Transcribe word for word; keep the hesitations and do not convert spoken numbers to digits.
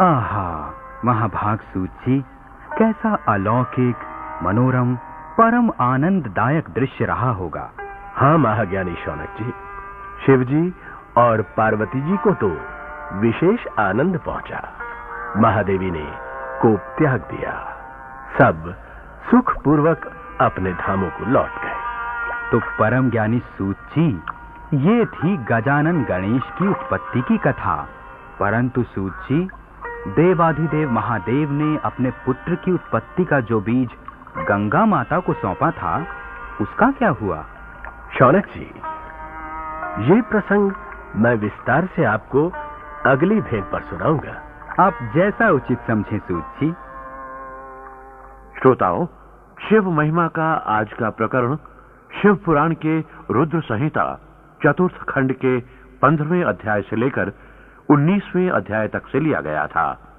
आहा, महाभाग सूत जी, कैसा अलौकिक, मनोरम, परम आनंददायक दृश्य रहा होगा। हाँ महाज्ञानी शौनक जी, शिव जी और पार्वती जी को तो विशेष आनंद पहुंचा। महादेवी ने कोप त्याग दिया, सब सुखपूर्वक अपने धामों को लौट गए। तो परम ज्ञानी सूत जी, ये थी गजानन गणेश की उत्पत्ति की कथा। परंतु सूत जी, देवाधिदेव महादेव ने अपने पुत्र की उत्पत्ति का जो बीज गंगा माता को सौंपा था, उसका क्या हुआ? शौनक जी, ये प्रसंग मैं विस्तार से आपको अगली भेंट पर सुनाऊंगा। आप जैसा उचित समझें सूत जी। श्रोताओं, शिव महिमा का आज का प्रकरण शिव पुराण के रुद्र संहिता चतुर्थ खंड के पंद्रहवें अध्याय से लेकर उन्नीसवें अध्याय तक से लिया गया था।